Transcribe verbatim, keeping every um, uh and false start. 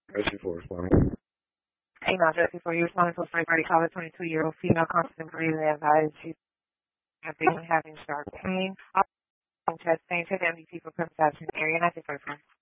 Especially for responding. Hey, now, Jesse, for you responding to a straight party caller, twenty-two-year-old female, constant breathing anxiety. She's having sharp pain, chest pain, check M D T for conception area, and that's your first one.